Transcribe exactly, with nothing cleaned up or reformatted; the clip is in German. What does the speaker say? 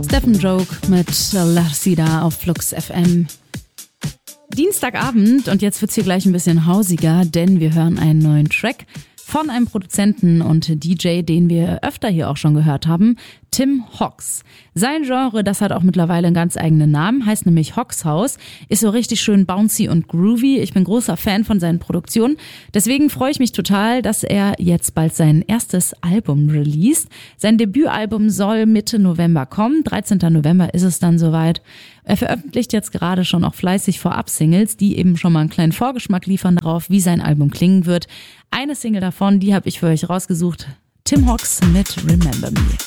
Stephen Joke mit Larcida auf Flux F M. Dienstagabend und jetzt wird's hier gleich ein bisschen hausiger, denn wir hören einen neuen Track von einem Produzenten und D J, den wir öfter hier auch schon gehört haben, Tim Hawks. Sein Genre, das hat auch mittlerweile einen ganz eigenen Namen, heißt nämlich Hawks House, ist so richtig schön bouncy und groovy. Ich bin großer Fan von seinen Produktionen, deswegen freue ich mich total, dass er jetzt bald sein erstes Album released. Sein Debütalbum soll Mitte November kommen, dreizehnten November ist es dann soweit. Er veröffentlicht jetzt gerade schon auch fleißig Vorab-Singles, die eben schon mal einen kleinen Vorgeschmack liefern darauf, wie sein Album klingen wird. Eine Single davon, die habe ich für euch rausgesucht, Tim Hawks mit Remember Me.